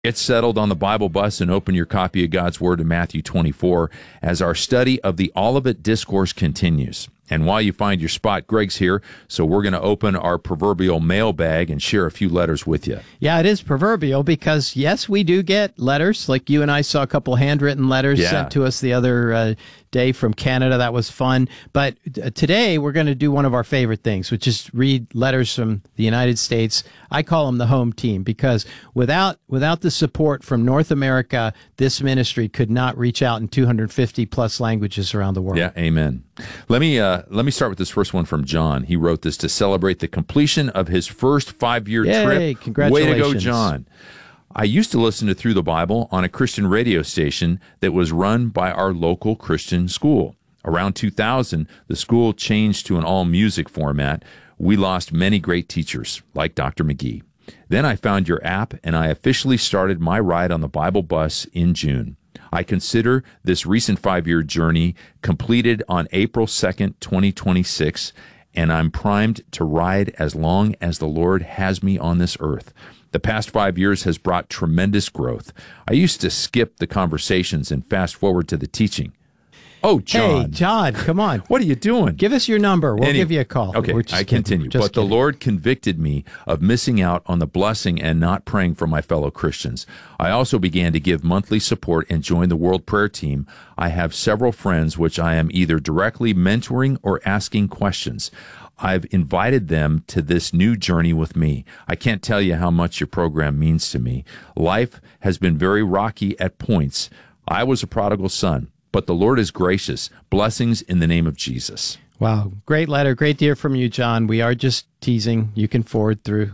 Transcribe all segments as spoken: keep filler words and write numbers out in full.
Get settled on the Bible Bus and open your copy of God's Word to Matthew twenty-four as our study of the Olivet Discourse continues. And while you find your spot, Greg's here, so we're going to open our proverbial mailbag and share a few letters with you. Yeah, it is proverbial because, yes, we do get letters. Like you and I saw a couple handwritten letters Yeah. sent to us the other uh, day from Canada. That was fun. But uh, today we're going to do one of our favorite things, which is read letters from the United States. I call them the home team because without without the support from North America, this ministry could not reach out in two hundred fifty plus languages around the world. Yeah, amen. Let me uh, let me start with this first one from John. He wrote this to celebrate the completion of his first five-year Yay, trip. congratulations. Way to go, John. I used to listen to Through the Bible on a Christian radio station that was run by our local Christian school. Around two thousand, the school changed to an all-music format. We lost many great teachers, like Doctor McGee. Then I found your app, and I officially started my ride on the Bible Bus in June. I consider this recent five-year journey completed on April second, twenty twenty-six, and I'm primed to ride as long as the Lord has me on this earth. The past five years has brought tremendous growth. I used to skip the conversations and fast forward to the teaching. Oh, John. Hey, John, come on. What are you doing? Give us your number. We'll Any- give you a call. Okay, We're just I kidding. continue. Just But the kidding. Lord convicted me of missing out on the blessing and not praying for my fellow Christians. I also began to give monthly support and join the World Prayer Team. I have several friends which I am either directly mentoring or asking questions. I've invited them to this new journey with me. I can't tell you how much your program means to me. Life has been very rocky at points. I was a prodigal son. But the Lord is gracious. Blessings in the name of Jesus. Wow. Great letter. Great to hear from you, John. We are just teasing. You can forward through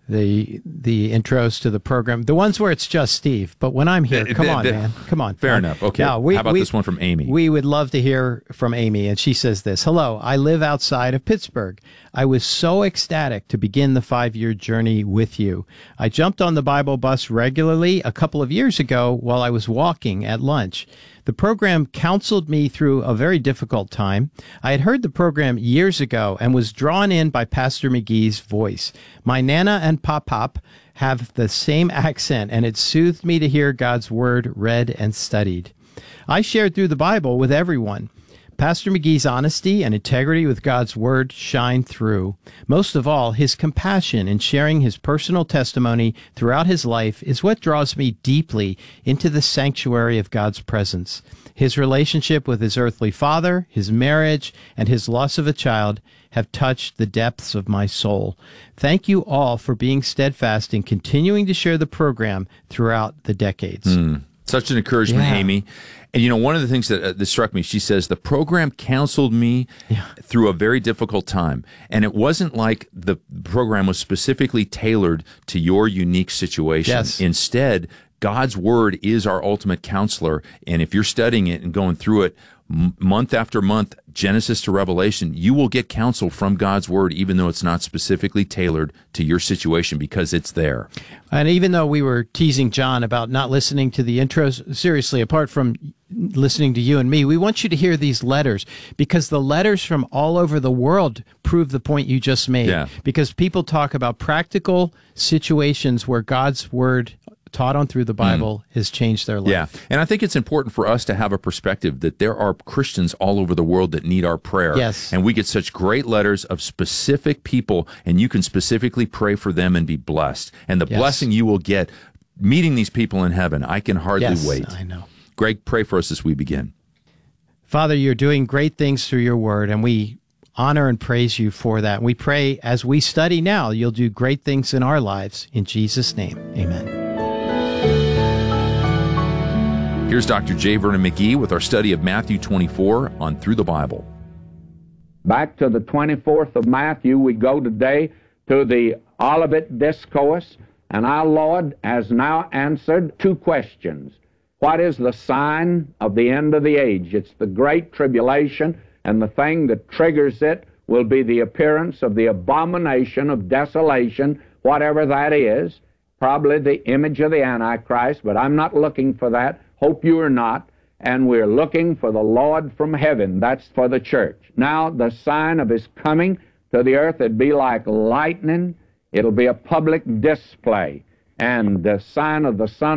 the the intros to the program. The ones where it's just Steve. But when I'm here, Th- come th- on, th- man. Come on. Fair Uh, enough. Okay. now, we- How about we- this one from Amy? We would love to hear from Amy. And she says this. Hello, I live outside of Pittsburgh. I was so ecstatic to begin the five-year journey with you. I jumped on the Bible Bus regularly a couple of years ago while I was walking at lunch. The program counseled me through a very difficult time. I had heard the program years ago and was drawn in by Pastor McGee's voice. My Nana and Pop-Pop have the same accent, and it soothed me to hear God's Word read and studied. I shared through the Bible with everyone. Pastor McGee's honesty and integrity with God's Word shine through. Most of all, his compassion in sharing his personal testimony throughout his life is what draws me deeply into the sanctuary of God's presence. His relationship with his earthly father, his marriage, and his loss of a child have touched the depths of my soul. Thank you all for being steadfast in continuing to share the program throughout the decades. Mm, such an encouragement, Yeah. Amy. And, you know, one of the things that, uh, that struck me, she says, the program counseled me Yeah. through a very difficult time. And it wasn't like the program was specifically tailored to your unique situation. Yes. Instead, God's Word is our ultimate counselor. And if you're studying it and going through it m- month after month, Genesis to Revelation, you will get counsel from God's Word, even though it's not specifically tailored to your situation, because it's there. And even though we were teasing John about not listening to the intros, seriously, apart from listening to you and me, we want you to hear these letters because the letters from all over the world prove the point you just made. Yeah. Because people talk about practical situations where God's Word taught on through the Bible mm. has changed their life. Yeah. And I think it's important for us to have a perspective that there are Christians all over the world that need our prayer. Yes. And we get such great letters of specific people, and you can specifically pray for them and be blessed. And the Yes. blessing you will get meeting these people in heaven, I can hardly Yes, wait. I know. Greg, pray for us as we begin. Father, you're doing great things through your word, and we honor and praise you for that. We pray as we study now, you'll do great things in our lives. In Jesus' name, amen. Here's Doctor J. Vernon McGee with our study of Matthew twenty-four on Through the Bible. Back to the twenty-fourth of Matthew, we go today to the Olivet Discourse, and our Lord has now answered two questions. What is the sign of the end of the age? It's the Great Tribulation, and the thing that triggers it will be the appearance of the abomination of desolation, whatever that is, probably the image of the Antichrist, but I'm not looking for that. Hope you are not. And we're looking for the Lord from heaven. That's for the church. Now, the sign of his coming to the earth, it'd be like lightning. It'll be a public display. and the sign of the Son